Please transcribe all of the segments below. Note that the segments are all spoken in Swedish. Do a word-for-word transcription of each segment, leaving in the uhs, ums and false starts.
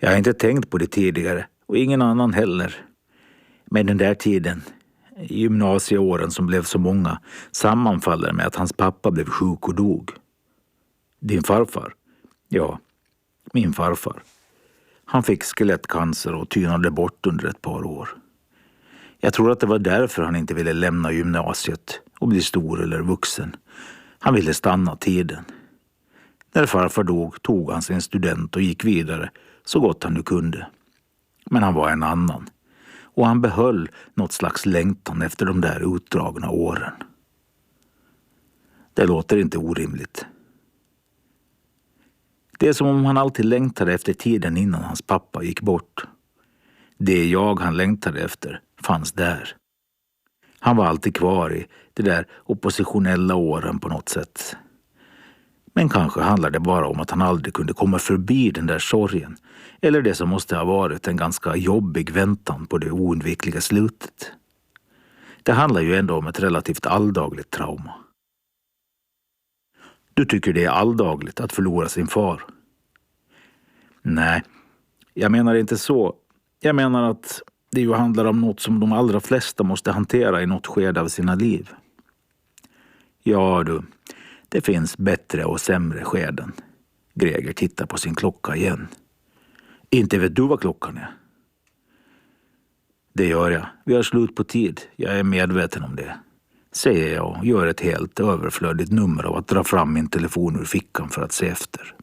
Jag har inte tänkt på det tidigare och ingen annan heller. Men den där tiden, gymnasieåren som blev så många, sammanfaller med att hans pappa blev sjuk och dog. Din farfar? Ja, min farfar. Han fick skelettcancer och tynade bort under ett par år. Jag tror att det var därför han inte ville lämna gymnasiet och bli stor eller vuxen. Han ville stanna tiden. När farfar dog tog han sin student och gick vidare så gott han nu kunde. Men han var en annan. Och han behöll något slags längtan efter de där utdragna åren. Det låter inte orimligt. Det är som om han alltid längtade efter tiden innan hans pappa gick bort. Det jag han längtade efter fanns där. Han var alltid kvar i de där oppositionella åren på något sätt. Men kanske handlar det bara om att han aldrig kunde komma förbi den där sorgen. Eller det som måste ha varit en ganska jobbig väntan på det oundvikliga slutet. Det handlar ju ändå om ett relativt alldagligt trauma. Du tycker det är alldagligt att förlora sin far? Nej, jag menar inte så. Jag menar att det ju handlar om något som de allra flesta måste hantera i något skede av sina liv. Ja du, det finns bättre och sämre skeden. Greger tittar på sin klocka igen. Inte vet du vad klockan är? Det gör jag. Vi har slut på tid. Jag är medveten om det. Säger jag och gör ett helt överflödigt nummer av att dra fram min telefon ur fickan för att se efter.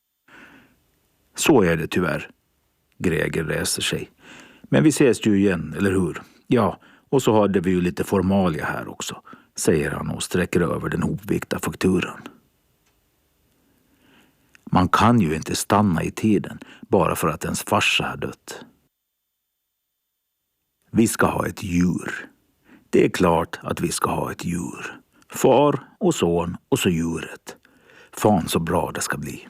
Så är det tyvärr. Greger reser sig. Men vi ses ju igen, eller hur? Ja, och så hade vi ju lite formalia här också, säger han och sträcker över den hopvikta fakturan. Man kan ju inte stanna i tiden bara för att ens farsa har dött. Vi ska ha ett djur. Det är klart att vi ska ha ett djur. Far och son och så djuret. Fan så bra det ska bli.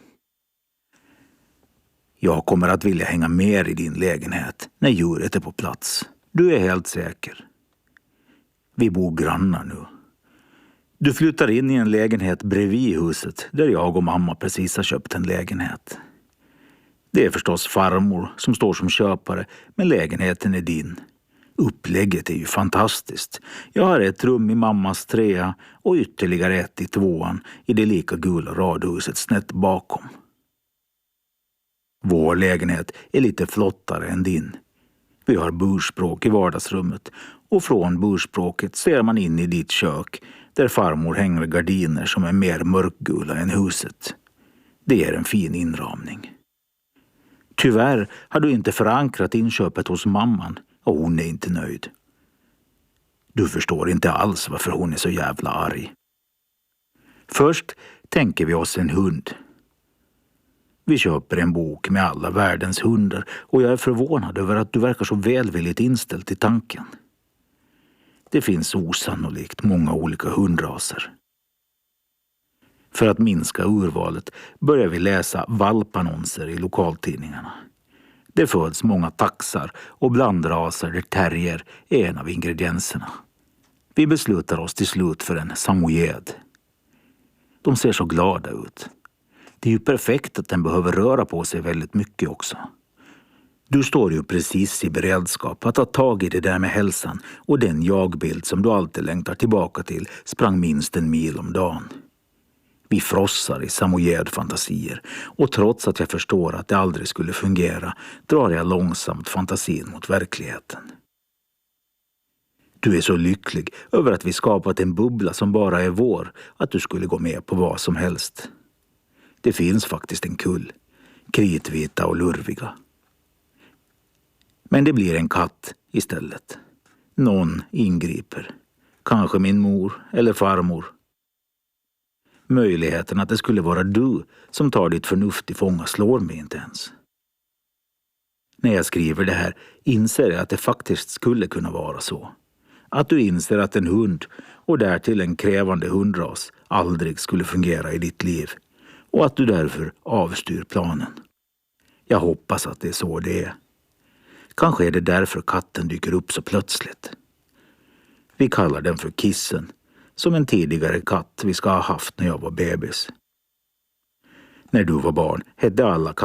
Jag kommer att vilja hänga mer i din lägenhet när djuret är på plats. Du är helt säker. Vi bor grannar nu. Du flyttar in i en lägenhet bredvid huset där jag och mamma precis har köpt en lägenhet. Det är förstås farmor som står som köpare, men lägenheten är din. Upplägget är ju fantastiskt. Jag har ett rum i mammas trea och ytterligare ett i tvåan i det lika gula radhuset snett bakom. Vår lägenhet är lite flottare än din. Vi har burspråk i vardagsrummet och från burspråket ser man in i ditt kök där farmor hänger gardiner som är mer mörkgula än huset. Det är en fin inramning. Tyvärr har du inte förankrat inköpet hos mamman och hon är inte nöjd. Du förstår inte alls varför hon är så jävla arg. Först tänker vi oss en hund. Vi köper en bok med alla världens hundar och jag är förvånad över att du verkar så välvilligt inställd till tanken. Det finns osannolikt många olika hundraser. För att minska urvalet börjar vi läsa valpannonser i lokaltidningarna. Det föds många taxar och blandraser där terrier är en av ingredienserna. Vi beslutar oss till slut för en samoyed. De ser så glada ut. Det är ju perfekt att den behöver röra på sig väldigt mycket också. Du står ju precis i beredskap att ta tag i det där med hälsan och den jagbild som du alltid längtar tillbaka till sprang minst en mil om dagen. Vi frossar i samoyed-fantasier och trots att jag förstår att det aldrig skulle fungera drar jag långsamt fantasin mot verkligheten. Du är så lycklig över att vi skapat en bubbla som bara är vår att du skulle gå med på vad som helst. Det finns faktiskt en kull, kritvita och lurviga. Men det blir en katt istället. Någon ingriper. Kanske min mor eller farmor. Möjligheten att det skulle vara du som tar ditt förnuft i fånga slår mig inte ens. När jag skriver det här inser jag att det faktiskt skulle kunna vara så. Att du inser att en hund och därtill en krävande hundras aldrig skulle fungera i ditt liv. Och att du därför avstyr planen. Jag hoppas att det är så det är. Kanske är det därför katten dyker upp så plötsligt. Vi kallar den för Kissen, som en tidigare katt vi ska ha haft när jag var bebis. När du var barn hette alla katter